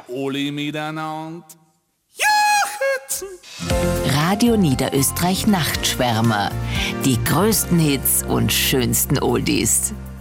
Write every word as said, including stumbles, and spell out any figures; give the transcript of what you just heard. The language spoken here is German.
Oli miteinander. Radio Niederösterreich Nachtschwärmer. Die größten Hits und schönsten Oldies.